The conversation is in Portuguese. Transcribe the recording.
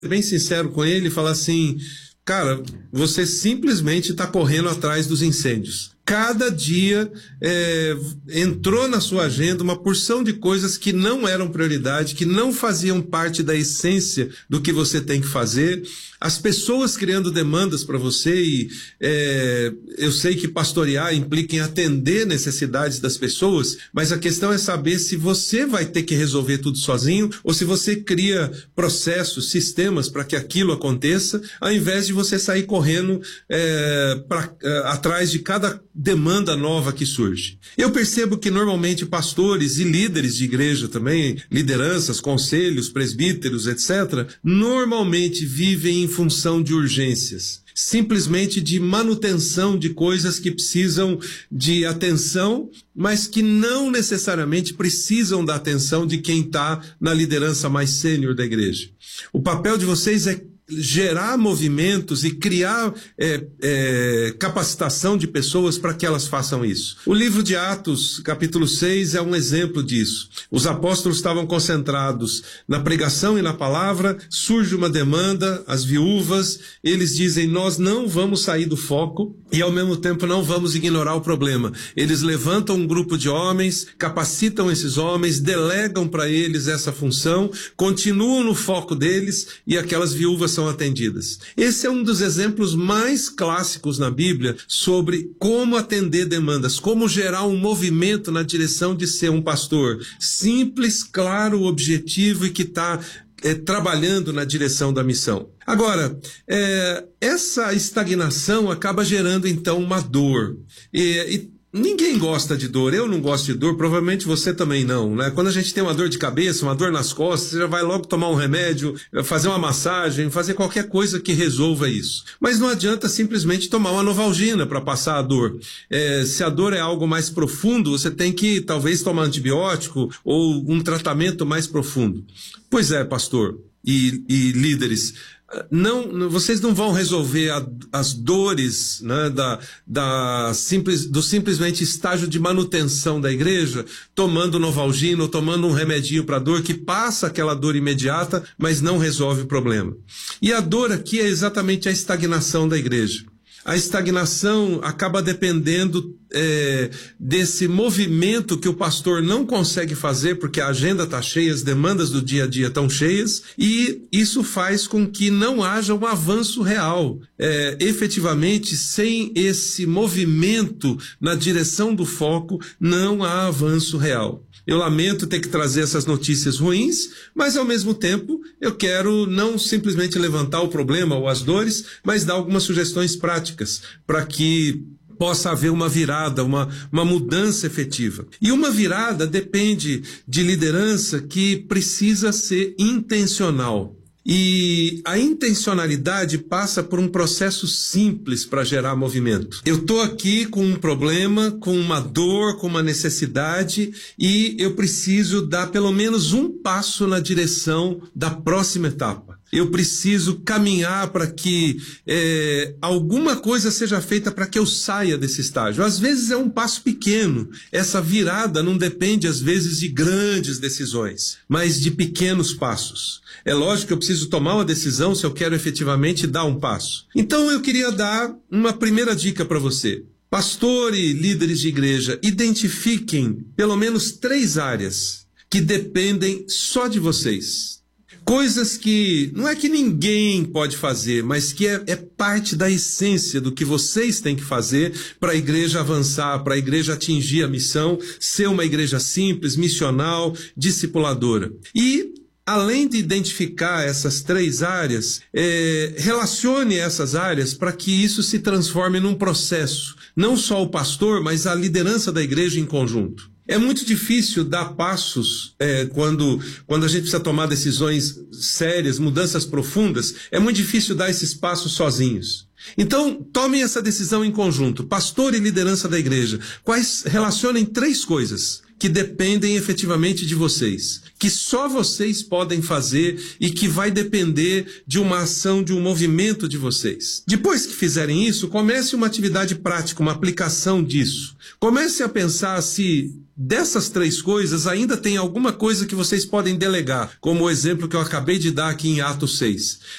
bem sincero com ele e falar assim: cara, você simplesmente está correndo atrás dos incêndios. Cada dia entrou na sua agenda uma porção de coisas que não eram prioridade, que não faziam parte da essência do que você tem que fazer. As pessoas criando demandas para você e eu sei que pastorear implica em atender necessidades das pessoas, mas a questão é saber se você vai ter que resolver tudo sozinho ou se você cria processos, sistemas para que aquilo aconteça, ao invés de você sair correndo atrás de cada demanda nova que surge. Eu percebo que normalmente pastores e líderes de igreja também, lideranças, conselhos, presbíteros, etc., normalmente vivem em função de urgências, simplesmente de manutenção de coisas que precisam de atenção, mas que não necessariamente precisam da atenção de quem está na liderança mais sênior da igreja. O papel de vocês é gerar movimentos e criar capacitação de pessoas para que elas façam isso. O livro de Atos, capítulo 6, é um exemplo disso. Os apóstolos estavam concentrados na pregação e na palavra, surge uma demanda, as viúvas, eles dizem: nós não vamos sair do foco e ao mesmo tempo não vamos ignorar o problema. Eles levantam um grupo de homens, capacitam esses homens, delegam para eles essa função, continuam no foco deles e aquelas viúvas são atendidas. Esse é um dos exemplos mais clássicos na Bíblia sobre como atender demandas, como gerar um movimento na direção de ser um pastor simples, claro, objetivo e que está trabalhando na direção da missão. Agora, essa estagnação acaba gerando então uma dor. Ninguém gosta de dor, eu não gosto de dor, provavelmente você também não, né? Quando a gente tem uma dor de cabeça, uma dor nas costas, você já vai logo tomar um remédio, fazer uma massagem, fazer qualquer coisa que resolva isso. Mas não adianta simplesmente tomar uma Novalgina para passar a dor. Se a dor é algo mais profundo, você tem que talvez tomar antibiótico ou um tratamento mais profundo. Pois é, pastor e líderes, vocês não vão resolver as dores, né, do simplesmente estágio de manutenção da igreja tomando Novalgina ou tomando um remedinho para dor que passa aquela dor imediata, mas não resolve o problema. E a dor aqui é exatamente a estagnação da igreja. A estagnação acaba dependendo desse movimento que o pastor não consegue fazer porque a agenda está cheia, as demandas do dia a dia estão cheias, e isso faz com que não haja um avanço real. Efetivamente, sem esse movimento na direção do foco, não há avanço real. Eu lamento ter que trazer essas notícias ruins, mas ao mesmo tempo eu quero não simplesmente levantar o problema ou as dores, mas dar algumas sugestões práticas para que possa haver uma virada, uma mudança efetiva. E uma virada depende de liderança que precisa ser intencional. E a intencionalidade passa por um processo simples para gerar movimento. Eu estou aqui com um problema, com uma dor, com uma necessidade, e eu preciso dar pelo menos um passo na direção da próxima etapa. Eu preciso caminhar para que alguma coisa seja feita para que eu saia desse estágio. Às vezes é um passo pequeno. Essa virada não depende, às vezes, de grandes decisões, mas de pequenos passos. É lógico que eu preciso tomar uma decisão se eu quero efetivamente dar um passo. Então eu queria dar uma primeira dica para você. Pastor e líderes de igreja, identifiquem pelo menos 3 áreas que dependem só de vocês. Coisas que não é que ninguém pode fazer, mas que é parte da essência do que vocês têm que fazer para a igreja avançar, para a igreja atingir a missão, ser uma igreja simples, missional, discipuladora. E, além de identificar essas 3 áreas, relacione essas áreas para que isso se transforme num processo. Não só o pastor, mas a liderança da igreja em conjunto. É muito difícil dar passos quando a gente precisa tomar decisões sérias, mudanças profundas, é muito difícil dar esses passos sozinhos. Então, tomem essa decisão em conjunto, pastor e liderança da igreja. Relacionem 3 coisas que dependem efetivamente de vocês, que só vocês podem fazer e que vai depender de uma ação, de um movimento de vocês. Depois que fizerem isso, comece uma atividade prática, uma aplicação disso. Comece a pensar se dessas três coisas, ainda tem alguma coisa que vocês podem delegar, como o exemplo que eu acabei de dar aqui em Atos 6.